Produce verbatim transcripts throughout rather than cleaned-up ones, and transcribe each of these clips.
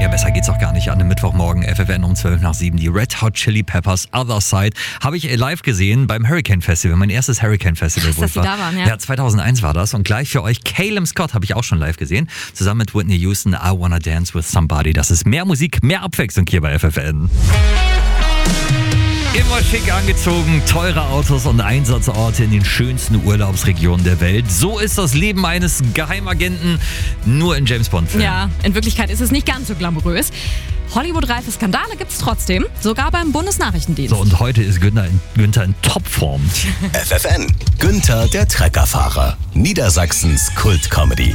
besser geht's auch gar nicht an einem Mittwochmorgen. F F N um zwölf nach sieben. Die Red Hot Chili Peppers Other Side habe ich live gesehen beim Hurricane Festival. Mein erstes Hurricane Festival. Krass, dass war. die da waren, ja. Ja, zweitausendeins war das. Und gleich für euch Calum Scott habe ich auch schon live gesehen. Zusammen mit Whitney Houston, I Wanna Dance With Somebody. Das ist mehr Musik, mehr Abwechslung hier bei F F N. Immer schick angezogen, teure Autos und Einsatzorte in den schönsten Urlaubsregionen der Welt. So ist das Leben eines Geheimagenten, nur in James-Bond-Filmen. Ja, in Wirklichkeit ist es nicht ganz so glamourös. Hollywood-reife Skandale gibt's trotzdem, sogar beim Bundesnachrichtendienst. So, und heute ist Günther in, Günther in Topform. F F N, Günther der Treckerfahrer, Niedersachsens Kult-Comedy.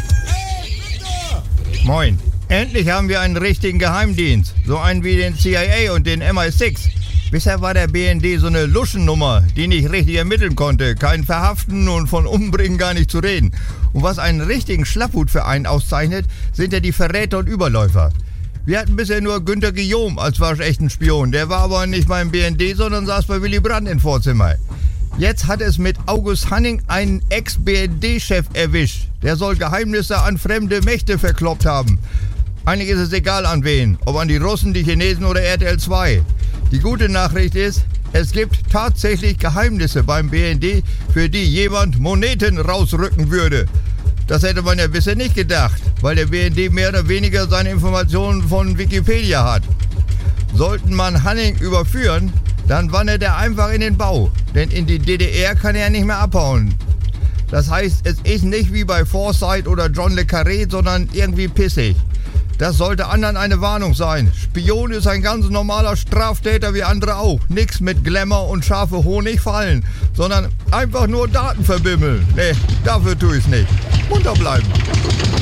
Moin, endlich haben wir einen richtigen Geheimdienst, so einen wie den C I A und den M I sechs. Bisher war der B N D so eine Luschennummer, die nicht richtig ermitteln konnte. Kein Verhaften und von Umbringen gar nicht zu reden. Und was einen richtigen Schlapphut für einen auszeichnet, sind ja die Verräter und Überläufer. Wir hatten bisher nur Günter Guillaume als waschechten Spion. Der war aber nicht beim B N D, sondern saß bei Willy Brandt im Vorzimmer. Jetzt hat es mit August Hanning einen Ex-B N D-Chef erwischt. Der soll Geheimnisse an fremde Mächte verkloppt haben. Eigentlich ist es egal an wen, ob an die Russen, die Chinesen oder R T L zwei. Die gute Nachricht ist, es gibt tatsächlich Geheimnisse beim B N D, für die jemand Moneten rausrücken würde. Das hätte man ja bisher nicht gedacht, weil der B N D mehr oder weniger seine Informationen von Wikipedia hat. Sollten man Hanning überführen, dann wandert er einfach in den Bau, denn in die D D R kann er nicht mehr abhauen. Das heißt, es ist nicht wie bei Forsyth oder John le Carré, sondern irgendwie pissig. Das sollte anderen eine Warnung sein. Spion ist ein ganz normaler Straftäter wie andere auch. Nix mit Glamour und scharfe Honig fallen, sondern einfach nur Daten verbimmeln. Nee, dafür tue ich's nicht. Munter bleiben.